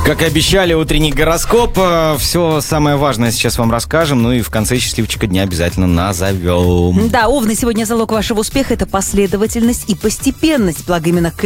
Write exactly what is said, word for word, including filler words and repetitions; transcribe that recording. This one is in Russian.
Как и обещали, утренний гороскоп. Все самое важное сейчас вам расскажем. Ну и в конце счастливчика дня обязательно назовем. Да, Овны, сегодня залог вашего успеха – это последовательность и постепенность. Благо именно к